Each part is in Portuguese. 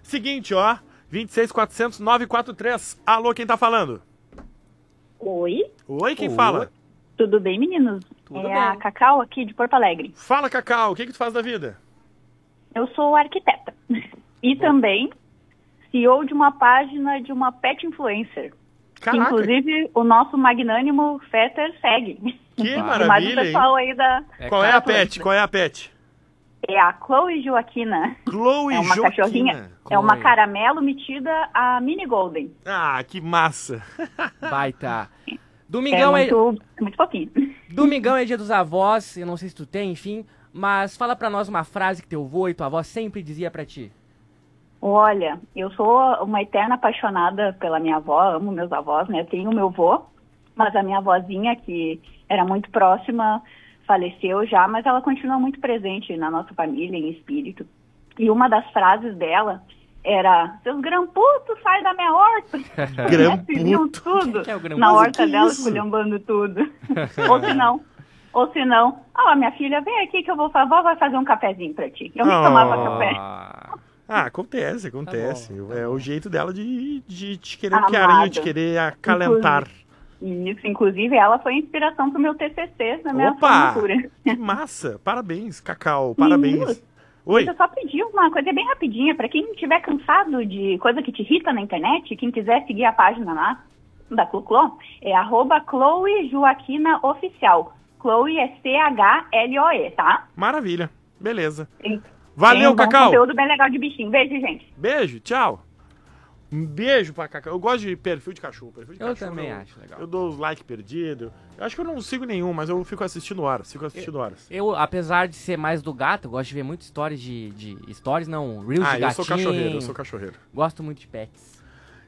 Seguinte, ó. 26.400.943. Alô, quem tá falando? Oi, Oi, quem fala? tudo bem, meninos? Tudo bem. A Cacau aqui de Porto Alegre. Fala, Cacau. O que tu faz da vida? Eu sou arquiteta e também CEO de uma página de uma pet influencer. Que, Caraca, inclusive, o nosso magnânimo Fetter segue. que Mais o maravilha, hein? pessoal aí da... Qual é a pet? Qual é a pet? É a Chloe Joaquina. Chloe É uma Joaquina. cachorrinha. É uma Chloe. caramelo metida a mini golden. Ah, que massa. Baita. É Domingão muito fofinho. Domingão é dia dos avós, eu não sei se tu tem, enfim, mas fala pra nós uma frase que teu avô e tua avó sempre dizia pra ti. Olha, eu sou uma eterna apaixonada pela minha avó, amo meus avós, né? Tenho meu avô, mas a minha avózinha, que era muito próxima, faleceu já, mas ela continua muito presente na nossa família, em espírito. E uma das frases dela era: seus gramputos, sai da minha horta. Viam Gramputo. tudo Que é o gramputo? na horta Que dela, isso? esculhambando tudo. Ou se não, minha filha, vem aqui que eu vou fazer, vó vai fazer um cafezinho pra ti. Eu nem tomava café. Ah, acontece. bom, tá É bom. o jeito dela de te querer Amada. carinho, de querer acalentar. Isso, inclusive ela foi inspiração pro meu TCC na minha Opa! formatura. Que massa! Parabéns, Cacau. Parabéns. Isso. Oi. Eu só pedi uma coisa bem rapidinha, pra quem estiver cansado de coisa que te irrita na internet, quem quiser seguir a página lá da Cluclô, é @Chloe Joaquina Oficial. Chloe é CHLOE, tá? Maravilha. Beleza. Tem Valeu, um Cacau. conteúdo bem legal de bichinho. Beijo, gente. Beijo, tchau. Um beijo pra Cacau. Eu gosto de perfil de cachorro. Perfil de Eu cachorro, também acho legal. Eu dou os like perdido. Eu acho que eu não sigo nenhum, mas eu fico assistindo horas. Eu, apesar de ser mais do gato, eu gosto de ver muito stories stories não, reels de Eu gatinho. sou cachorreiro, eu sou cachorreiro. Gosto muito de pets.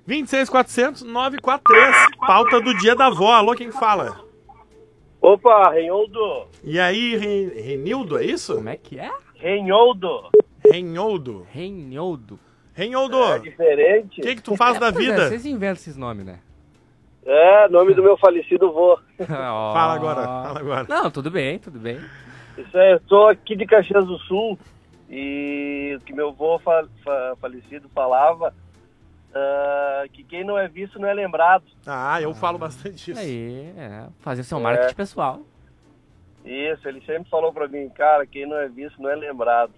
26.400.943. Pauta do dia da avó. Alô, quem fala? Opa, Renholdo. E aí, Renildo, é isso? Como é que é? Renholdo. Renholdo. Reinoldo. Renholdo, É diferente. o que tu faz da Pois é, vida? vocês inventam esses nomes, né? É, nome do meu falecido vô. Fala agora. Não, tudo bem, tudo bem. Isso aí, eu sou aqui de Caxias do Sul e o que meu vô falecido falava, que quem não é visto não é lembrado. Ah, eu falo bastante isso. Aí, fazer seu marketing pessoal. Isso, ele sempre falou pra mim, cara, quem não é visto não é lembrado.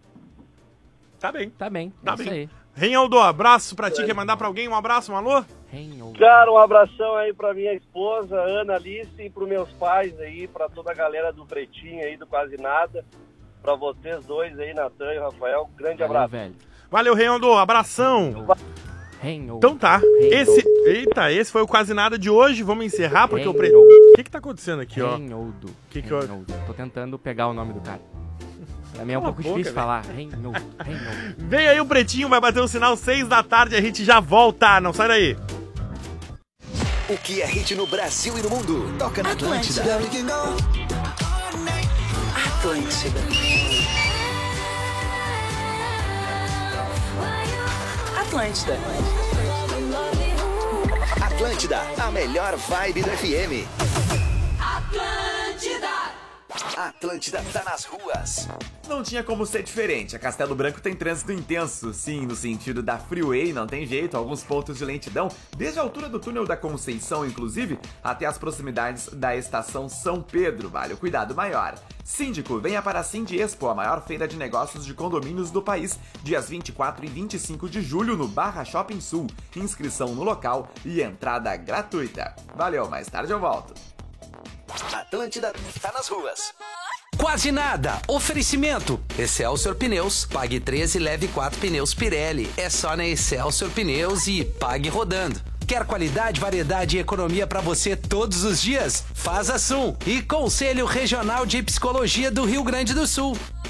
Tá bem. Tá bem, Tá isso bem. aí. Reinaldo, abraço pra ti. Quer mandar pra alguém um abraço, um alô? Reinoldo. Cara, um abração aí pra minha esposa, Ana Alice, e pros meus pais aí, pra toda a galera do Pretinho aí, do Quase Nada, pra vocês dois aí, Natan e Rafael, grande Valeu, abraço. velho. Valeu, Reinaldo. Abração. Reinoldo. Então tá. Reinoldo. Esse foi o Quase Nada de hoje. Vamos encerrar porque Reinoldo. O que tá acontecendo aqui, ó? Reinoldo. Que eu- Reinoldo. Tô tentando pegar o nome do cara. Pra mim é um Cala a pouco boca, difícil velho. falar. Reinoldo. Reinoldo. Vem aí o Pretinho, vai bater o sinal 6 da tarde. A gente já volta. Não sai daí. O que é hit no Brasil e no mundo? Toca na Atlântida. Atlântida. Atlântida. Atlântida, a melhor vibe do FM. Atlântida tá nas ruas. Não tinha como ser diferente. A Castelo Branco tem trânsito intenso, sim, no sentido da Freeway, não tem jeito, alguns pontos de lentidão, desde a altura do túnel da Conceição, inclusive, até as proximidades da estação São Pedro, vale o cuidado maior. Síndico, venha para a Sindi Expo, a maior feira de negócios de condomínios do país, dias 24 e 25 de julho no Barra Shopping Sul. Inscrição no local e entrada gratuita. Valeu, mais tarde eu volto. Atlântida tá nas ruas. Quase Nada. Oferecimento. Excelsior Pneus. Pague 13 e leve 4 pneus Pirelli. É só na Excelsior Pneus e pague rodando. Quer qualidade, variedade e economia pra você todos os dias? Faz a Sum. E Conselho Regional de Psicologia do Rio Grande do Sul.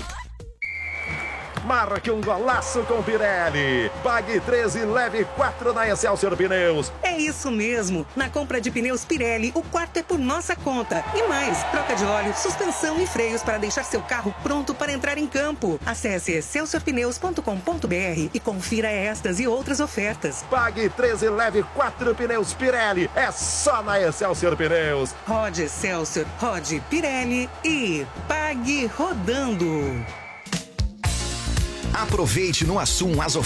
Marque um golaço com Pirelli. Pague 13 e leve 4 na Excelsior Pneus. É isso mesmo. Na compra de pneus Pirelli, o quarto é por nossa conta. E mais, troca de óleo, suspensão e freios para deixar seu carro pronto para entrar em campo. Acesse excelsiorpneus.com.br e confira estas e outras ofertas. Pague 13 e leve 4 pneus Pirelli. É só na Excelsior Pneus. Rode Excelsior, rode Pirelli e pague rodando. Aproveite no Assum as